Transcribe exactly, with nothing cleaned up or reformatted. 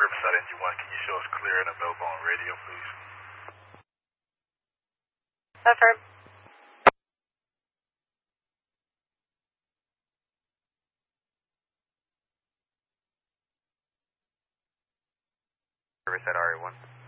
Riverside N G one, can you show us clear in a Melbourne radio, please? Affirm. Riverside R A one.